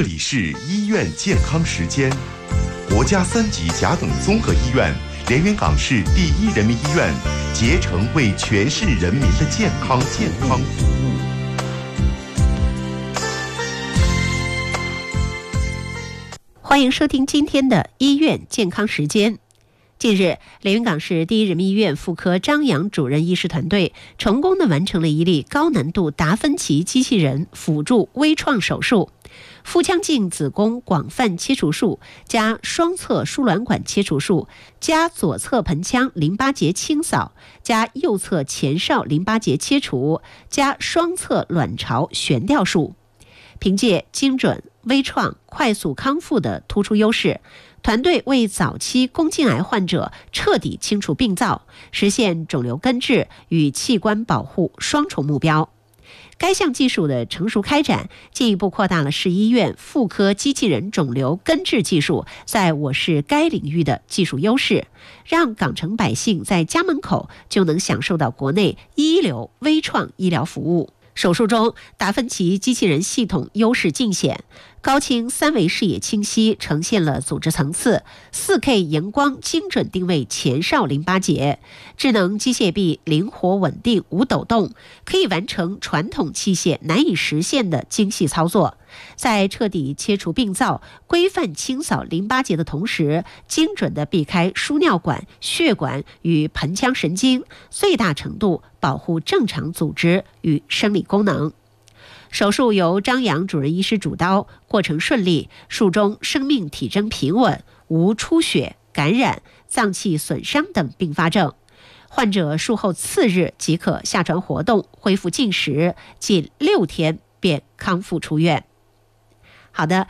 这里是医院健康时间，国家3级甲等综合医院连云港市第一人民医院竭诚为全市人民的健康服务。 欢迎收听今天的医院健康时间。近日，连云港市第一人民医院妇科张杨主任医师团队成功地完成了一例高难度达芬奇机器人辅助微创手术，腹腔镜子宫广泛切除术加双侧输卵管切除术加左侧盆腔淋巴结清扫加右侧前哨淋巴结切除加双侧卵巢悬吊术。凭借精准、微创、快速康复的突出优势，团队为早期宫颈癌患者彻底清除病灶，实现肿瘤根治与器官保护双重目标。该项技术的成熟开展，进一步扩大了市医院妇科机器人肿瘤根治技术在我市该领域的技术优势，让港城百姓在家门口就能享受到国内一流微创医疗服务。手术中，达芬奇机器人系统优势尽显，高清3维视野清晰呈现了组织层次， 4K 荧光精准定位前哨淋巴结，智能机械臂灵活稳定无抖动，可以完成传统器械难以实现的精细操作。在彻底切除病灶、规范清扫淋巴结的同时，精准地避开输尿管、血管与盆腔神经，最大程度保护正常组织与生理功能。手术由张杨主任医师主刀，过程顺利，术中生命体征平稳，无出血、感染、脏器损伤等并发症。患者术后次日即可下床活动，恢复进食，仅6天便康复出院。好的，